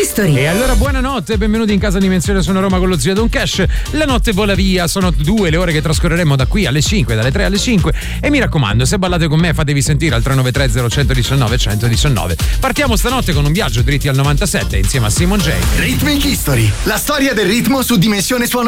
History. E allora buonanotte, benvenuti in casa Dimensione Sono Roma con lo zio Don Cash. La notte vola via, sono 2 le ore che trascorreremo da qui alle 5, dalle 3 alle 5. E mi raccomando, se ballate con me fatevi sentire al 393 0119 119. Partiamo stanotte con un viaggio dritti al 97 insieme a Simon J. Rhythmic History, la storia del ritmo su Dimensione Suono